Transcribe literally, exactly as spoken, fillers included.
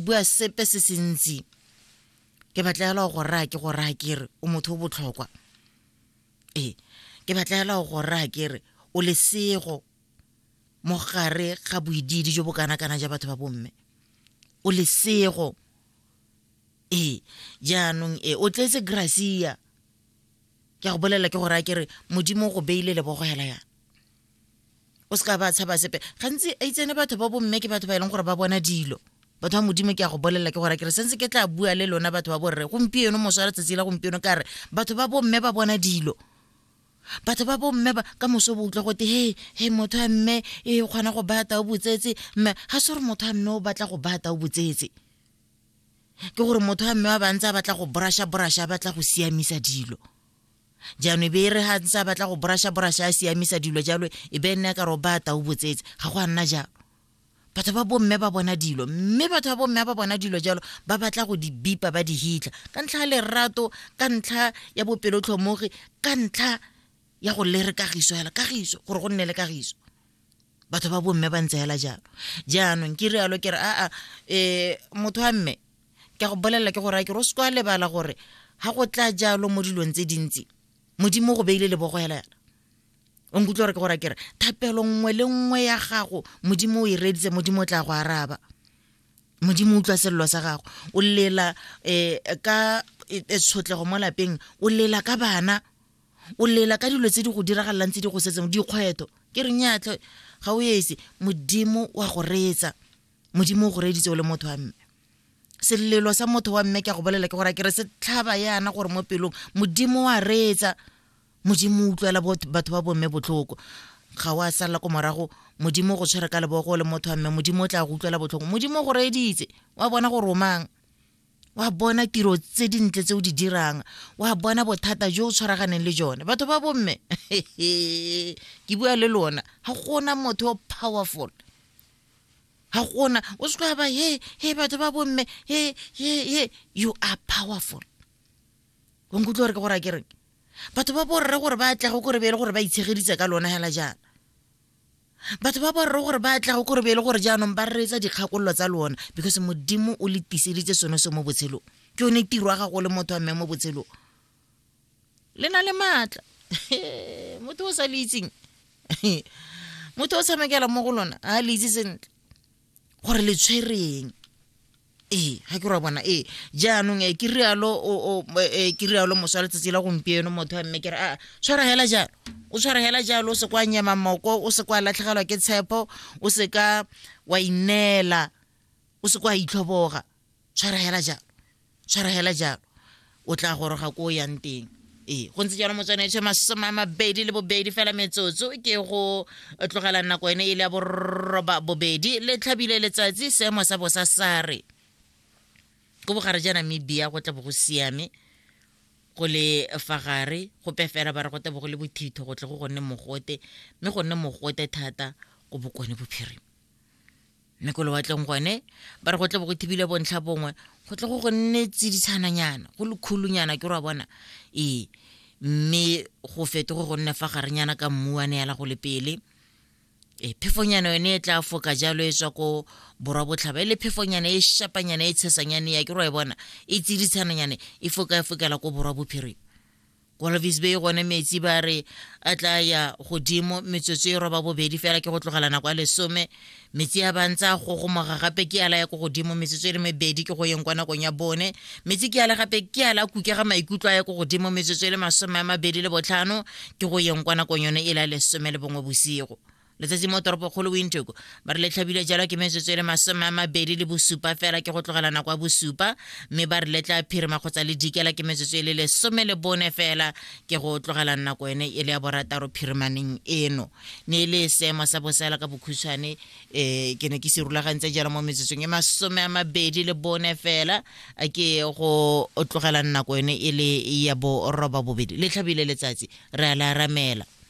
bua sepe se sentsi ke batlela go ra ke go ra ke re o motho o botlhokwa eh ke batlela go ra ke re o lesego mo gare ga boididi jo bokana kana ja batho ba bomme o lesego eh jaanong e o tletse Gracia ke go bolela ke go ra ke re modimo go beile le bogela ya o ska ba tshaba sepe gantsi a itsene batho ba bomme ke batho ba ileng gore ba bona dilo batho ba modimo ke a go bolela ke go ra ke re sense ke tla bua le lona batho ba borre gompieno moswara tsetsila gompieno ka re batho ba bomme ba bona dilo batho ba bomme ba ka moso bo utlwa gote he he motho a mme e kgona go bata o botsetse mme ha se re motho a mme o batla go bata o botsetse ke gore motho a mme wa bantsa batla go brusha brusha batla go siamisa dilo jaanong be re ha ntse batla go brusha brusha a siamisa dilo jalo e be nne ka ro bata o botsetse ga go a nna jalo batho ba bomme ba bona dilo mme batho ba bomme ba bona dilo jalo ba batla go di bipa ba di hitla ka ntlha le rato ka ntlha ya bopelotlhomogi ka ntlha ya go lere kagiso ya la kagiso gore go nne le kagiso batho ba bomme ba ntse hela jalo jaanong ke re alo ke re a a eh motho a mme ke go bolela ke gore a ke ro skwa le bala gore ha go tla jalo mo dilong tse dintsi modimo go beile le bogo hela o ngutlo re ke gore ke re thapelo nngwe le nngwe ya gago modimo o e reditse modimo o tla go araba modimo o tla sello sa gago o lela eh ka tshotlego mo lapeng o lela ka bana o lela ka dilo tse di go diragalang tse di go setseng di kgweto ke re nyatlho ga o yesi modimo wa go reetsa modimo o go reditse o le motho wa mme selelo sa motho wa mme ke go bolela ke gore ke re se tlhaba yana gore mo pelong modimo wa reetsa modimo o utlwela batho ba bomme botlhoko ga wa sala ko morago modimo go tshwere ka lebogo le motho wa mme modimo o tla go utlwela botlhoko modimo go reeditse wa bona go romang wa bona tiro tse dintle tse o di dirang wa bona bothata jo o tshwaraganeng le jone batho ba bomme ke bua le lona ga gona motho o powerful ha gona o se ka ba he he batho ba bomme he he he you are powerful o ngutlo re ke gore ke re batho ba borre gore ba tla go gore be le gore ba itshegeditse ka lona hela jana batho ba borre gore ba tla go gore be le gore jaanong ba retsa dikgakollo tsa lona because modimo o le tiseditse sone se mo botshelo ke one tiro ga go le motho a mme mo botshelo le na le matla motho o sa le itseng motho o sa makela mo go lona a le itse sentle gore le tshwereng eh ha ke re bona eh jaanong e ke rialo o e ke rialo moswara tsela gompieno motho a mme ke re a tshwara hela jalo o tshwara hela jalo o se kwa nyama mmoko o se kwa latlhegelwa ke tshepo o se ka wa inela o se kwa itlhoboga tshwara hela jalo tshwara hela jalo o tla gore ga ko yang teng eh go ntse jalo motsana e masoma mabedi le bobedi fela metsotso ke go tlogela nako ene ile ya borroba bobedi le tlhabile letsatsi seemo sa bosa sare go bogare jana mebia go tla bo go siame go le fagare go pefela ba re go tla bo go le bothitho go tle go gonne mogote mme go nne mogote thata go bokone bophiri mme go le watleng gone ba re go tla bo go thibile bontlha bongwe go tle go gonne tsiditshananyana go le khulunyana ke re wa bona e mme go fetoge go nne fagarenyana ka mmuane yala go le pele e phefonyana yone e tla foka jalo e tswa ko borwa botlhaba le phefonyana e shapanyana e tshesanyane ya ke re wa bona e tsiditshananyana e foka e fokela ko borwa bophiri go la visbe gone metsi ba re a tla ya godimo metsotso e roba bobedi fela ke go tlogela nako a lesome metsi a bantsa go go moga gape ke ala ya go godimo metsotso e le mebedi ke go yeng kwa nakong ya bone metsi ke ala gape ke ala kukega maikutlo a ya go godimo metsotso e le masome a mabedi le botlhano ke go yeng kwa nakong yone e la lesome le bongwe bosigo letsatsi mo toropo kgolo Windhoek ba re le tlhabile jalo ke metsotso e le masome a mabedi le bosupa fela ke go tlogela nako ya bosupa mme ba re le tla phirima kgotsa le dikela ke metsotso e le lesome le bone fela ke go tlogela nako ene e le ya borataro phirimaneng eno ne le seemo sa bosela ka bokhutshwane eh ke ne ke se rulagantse jalo mo metsotsong e masome a mabedi le bone fela a ke go tlogela nako ene e le ya bo roba bobedi le tlhabile letsatsi re a la ramela